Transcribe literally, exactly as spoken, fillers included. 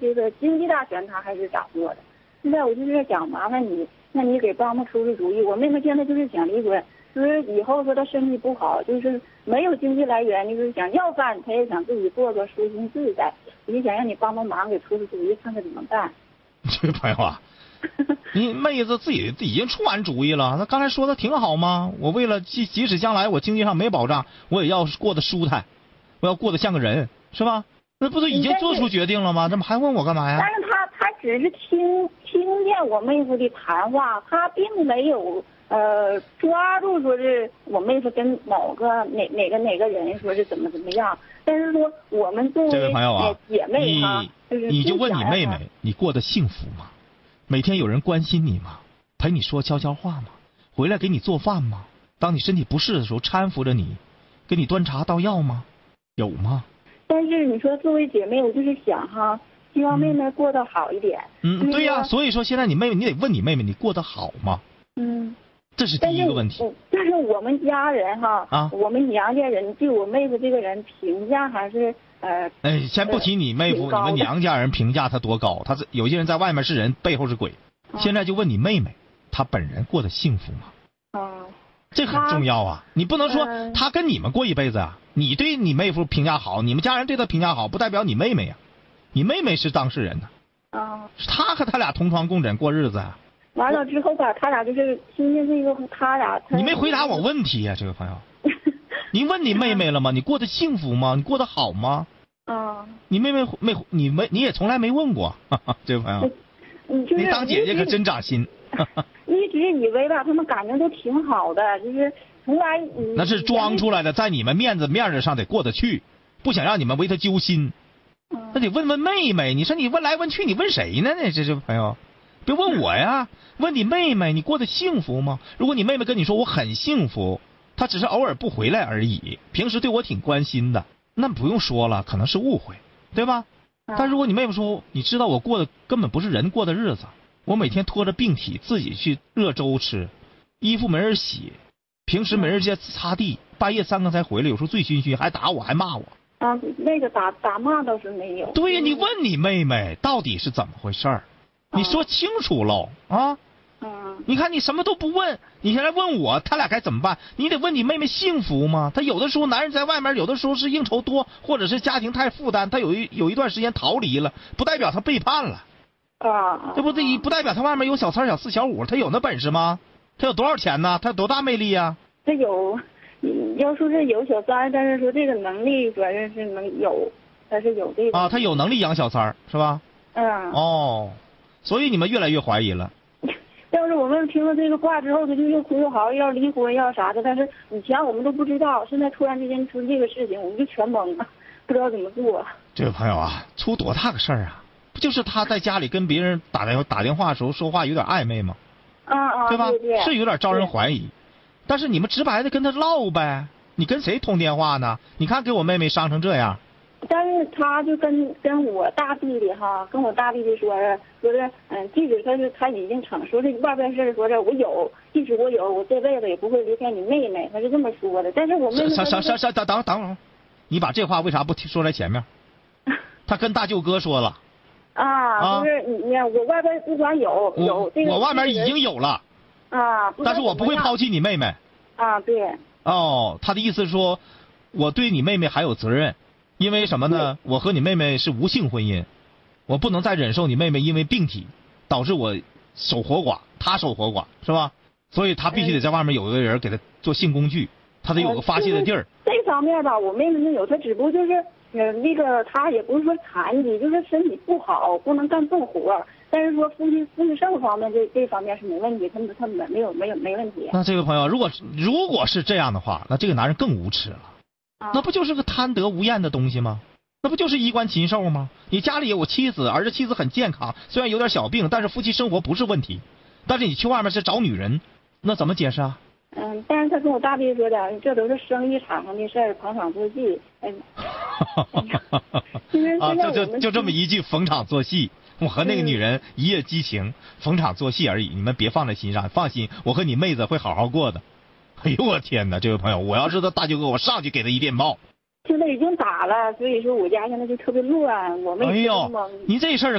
这个经济大权他还是掌握的。现在我就是想麻烦你，那你给帮忙出出主意。我妹妹现在就是想离婚，就是以后说她身体不好，就是没有经济来源，就是想要饭，她也想自己过个舒心自在。我就想让你帮帮忙，给出出主意，看看怎么办。 这位朋友啊，你妹子自己已经出完主意了，那刚才说的挺好吗？我为了即即使将来我经济上没保障，我也要过得舒坦，我要过得像个人，是吧？那不都已经做出决定了吗？这么还问我干嘛呀？ 但是他他只是听听见我妹夫的谈话，他并没有呃抓住说是我妹夫跟某个哪哪个哪个人说是怎么怎么样。但是说我们作为这位朋友啊， 姐妹哈， 你你就问你妹妹，你过得幸福吗？每天有人关心你吗？陪你说悄悄话吗？回来给你做饭吗？当你身体不适的时候搀扶着你，给你端茶倒药吗？有吗？ 但是你说作为姐妹，我就是想哈，希望妹妹过得好一点。 嗯，对呀、啊，所以说现在你妹妹，你得问你妹妹，你过得好吗？ 嗯， 这是第一个问题。 但是我们家人哈， 啊， 我们娘家人对我妹夫这个人评价还是呃。 哎，先不提你妹夫，你们娘家人评价他多高？他是有些人在外面是人，背后是鬼。啊、现在就问你妹妹，她本人过得幸福吗？ 啊， 这很重要啊！你不能说她跟你们过一辈子啊。你对你妹夫评价好，你们家人对她评价好，不代表你妹妹呀、啊。你妹妹是当事人呢、 啊。啊。 她和他俩同床共枕过日子啊。 完了之后吧，他俩就是听见这个，他俩。 你没回答我问题呀、啊，这位朋友。你问你妹妹了吗？你过得幸福吗？你过得好吗？ 啊。 你妹妹没你没你也从来没问过，哈哈这位朋友。 你就是、 你当姐姐可真长心。 一直以为吧，他们感情都挺好的，就是从来。 那是装出来的，在你们面子面子上得过得去，不想让你们为他揪心。 嗯、 那得问问妹妹，你说你问来问去，你问谁呢？这这朋友，别问我呀，问你妹妹，你过得幸福吗？如果你妹妹跟你说我很幸福，她只是偶尔不回来而已，平时对我挺关心的，那不用说了，可能是误会，对吧？ 嗯、 但如果你妹妹说，你知道我过的根本不是人过的日子，我每天拖着病体自己去热粥吃，衣服没人洗，平时没人家擦地，半夜三更才回来，有时候醉醺醺还打我还骂我。 啊，那个打打骂倒是没有。 对呀，你问你妹妹到底是怎么回事儿，你说清楚喽啊！ 嗯， 你看你什么都不问，你现在问我他俩该怎么办？你得问你妹妹幸福吗？他有的时候男人在外面，有的时候是应酬多，或者是家庭太负担，他有一有一段时间逃离了，不代表他背叛了。 啊， 这不这不代表他外面有小三小四小五，他有那本事吗？他有多少钱呢？他有多大魅力呀？ 他有。要说是有小三儿，但是说这个能力主要是能有，他是有这个啊，他有能力养小三儿是吧？ 嗯。 哦，所以你们越来越怀疑了。 要是我们听了这个话之后，他就又哭又嚎，要离婚要啥的，但是以前我们都不知道，现在突然之间出这个事情，我们就全懵了，不知道怎么做。 这位朋友啊，出多大个事儿啊？不就是他在家里跟别人打电话打电话的时候说话有点暧昧吗？ 啊啊， 对吧？ 对对， 是有点招人怀疑。但是你们直白的跟他唠呗，你跟谁通电话呢？你看给我妹妹伤成这样。 但是他就跟跟我大弟弟哈，跟我大弟弟说是说是嗯，即使他是他已经成，说是外边事说是我有，即使我有，我这辈子也不会离开你妹妹，他是这么说的。但是我妹妹啥啥啥啥等等等会儿，你把这话为啥不说在前面？他跟大舅哥说了。 啊，就是你我外边不管有有这个， 我外面已经有了。 啊， 但是我不会抛弃你妹妹。 啊，对。 哦，他的意思是说，我对你妹妹还有责任，因为什么呢？我和你妹妹是无性婚姻，我不能再忍受你妹妹因为病体导致我守活寡，她守活寡是吧？所以她必须得在外面有一个人给她做性工具，她得有个发泄的地儿。 这方面吧，我妹妹没有，她只不过就是呃那个她也不是说残疾，就是身体不好，不能干重活。但是说夫妻夫妻生活方面这这方面是没问题，他们他们没有没有没问题。 那这位朋友，如果如果是这样的话，那这个男人更无耻了。 啊、 那不就是个贪得无厌的东西吗？那不就是衣冠禽兽吗？你家里有妻子，而且妻子很健康，虽然有点小病，但是夫妻生活不是问题。但是你去外面是找女人，那怎么解释啊？ 嗯，但是他跟我大弟说的，这都是生意场上的事儿，捧场作戏。嗯。 啊，就就就这么一句逢场作戏。我和那个女人一夜激情，逢场作戏而已，你们别放在心上，放心，我和你妹子会好好过的。哎呦我天哪，这位朋友，我要是他大舅哥，我上去给他一电报。 现在已经打了，所以说我家现在就特别乱，我妹哎呦，您这事儿